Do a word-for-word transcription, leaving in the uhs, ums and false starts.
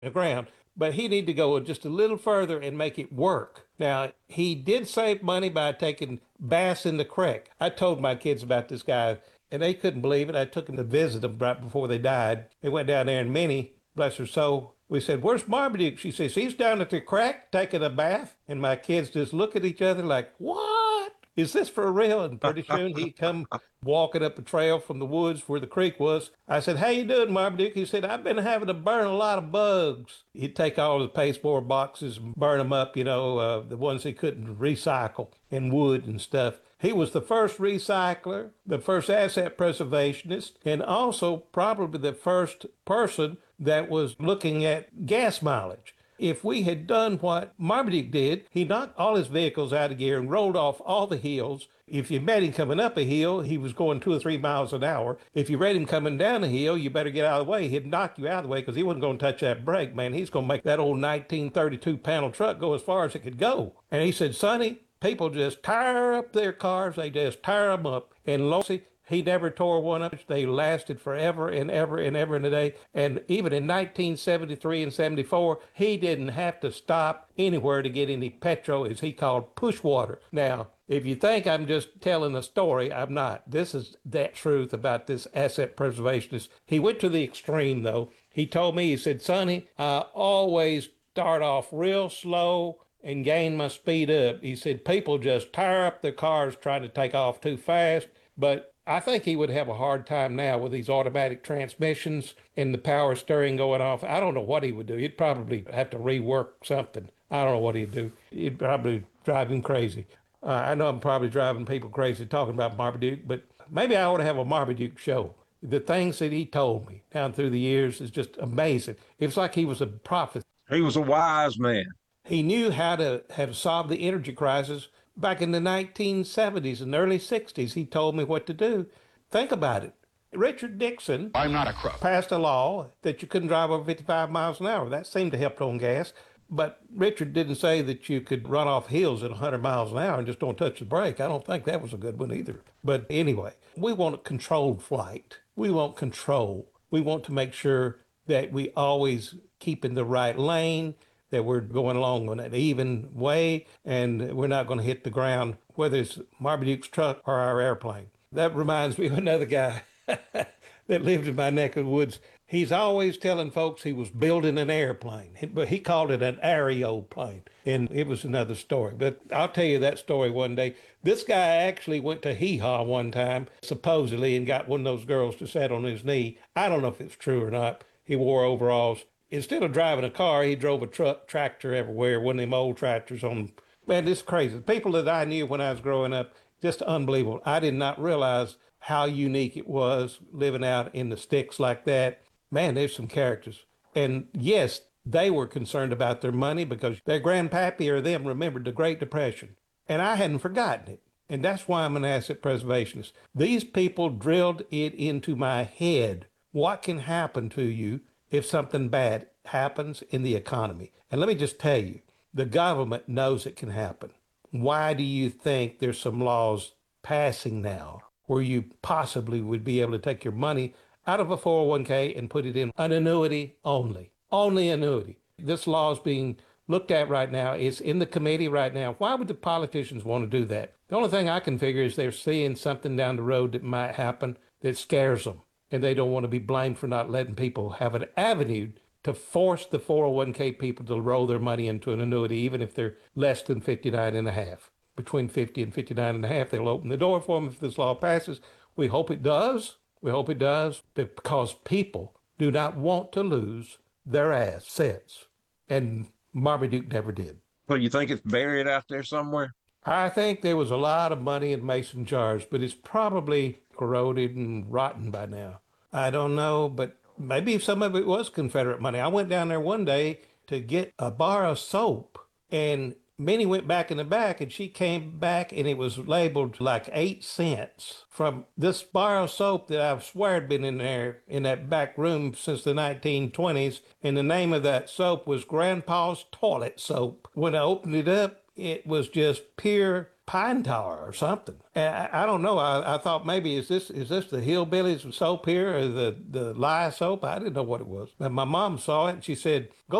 the ground, but he need to go just a little further and make it work. Now, he did save money by taking bass in the creek. I told my kids about this guy, and they couldn't believe it. I took them to visit them right before they died. They went down there, and Minnie, bless her soul, we said, "Where's Marmaduke?" She says, "He's down at the creek taking a bath." And my kids just look at each other like, "What? Is this for real?" And pretty soon he come walking up the trail from the woods where the creek was. I said, "How you doing, Marmaduke?" He said, "I've been having to burn a lot of bugs." He'd take all the pasteboard boxes and burn them up, you know, uh, the ones he couldn't recycle, and wood and stuff. He was the first recycler, the first asset preservationist, and also probably the first person that was looking at gas mileage. If we had done what Marmaduke did, he knocked all his vehicles out of gear and rolled off all the hills. If you met him coming up a hill, he was going two or three miles an hour. If you read him coming down a hill, you better get out of the way. He'd knock you out of the way because he wasn't going to touch that brake, man. He's going to make that old nineteen thirty-two panel truck go as far as it could go. And he said, "Sonny, people just tear up their cars. They just tear them up." And Losey, he never tore one up. They lasted forever and ever and ever in a day. And even in nineteen seventy-three and seventy-four, he didn't have to stop anywhere to get any petrol, as he called push water. Now, if you think I'm just telling a story, I'm not. This is that truth about this asset preservationist. He went to the extreme, though. He told me, he said, "Sonny, I always start off real slow and gain my speed up." He said, "People just tear up their cars trying to take off too fast." But I think he would have a hard time now with these automatic transmissions and the power steering going off. I don't know what he would do. He'd probably have to rework something. I don't know what he'd do. It'd probably drive him crazy. Uh, I know I'm probably driving people crazy talking about Marmaduke, but maybe I ought to have a Marmaduke show. The things that he told me down through the years is just amazing. It's like he was a prophet. He was a wise man. He knew how to how to solve the energy crisis. Back in the nineteen seventies and early sixties, he told me what to do. Think about it. Richard Nixon I'm not a crook. passed a law that you couldn't drive over fifty-five miles an hour. That seemed to help on gas. But Richard didn't say that you could run off hills at one hundred miles an hour and just don't touch the brake. I don't think that was a good one either. But anyway, we want a controlled flight. We want control. We want to make sure that we always keep in the right lane, that we're going along on an even way, and we're not going to hit the ground, whether it's Marmaduke's truck or our airplane. That reminds me of another guy that lived in my neck of the woods. He's always telling folks he was building an airplane, but he called it an aeroplane, and it was another story. But I'll tell you that story one day. This guy actually went to Hee Haw one time, supposedly, and got one of those girls to sit on his knee. I don't know if it's true or not. He wore overalls. Instead of driving a car, he drove a truck, tractor everywhere, one of them old tractors on. Man, this is crazy. The people that I knew when I was growing up, just unbelievable. I did not realize how unique it was living out in the sticks like that. Man, there's some characters. And yes, they were concerned about their money because their grandpappy or them remembered the Great Depression. And I hadn't forgotten it. And that's why I'm an asset preservationist. These people drilled it into my head. What can happen to you if something bad happens in the economy? And let me just tell you, the government knows it can happen. Why do you think there's some laws passing now where you possibly would be able to take your money out of a four oh one k and put it in an annuity only? Only annuity. This law is being looked at right now. It's in the committee right now. Why would the politicians want to do that? The only thing I can figure is they're seeing something down the road that might happen that scares them, and they don't want to be blamed for not letting people have an avenue to force the four oh one k people to roll their money into an annuity, even if they're less than fifty-nine and a half. Between fifty and fifty-nine and a half, they'll open the door for them if this law passes. We hope it does. We hope it does, because people do not want to lose their assets. And Marmaduke never did. So you think it's buried out there somewhere? I think there was a lot of money in mason jars, but it's probably corroded and rotten by now. I don't know, but maybe some of it was Confederate money. I went down there one day to get a bar of soap, and Minnie went back in the back, and she came back, and it was labeled like eight cents from this bar of soap that I swear had been in there in that back room since the nineteen twenties. And the name of that soap was Grandpa's Toilet Soap. When I opened it up, it was just pure pine tar or something. I, I don't know. I, I thought maybe is this is this the hillbillies soap here or the the lye soap? I didn't know what it was. And my mom saw it and she said, "Go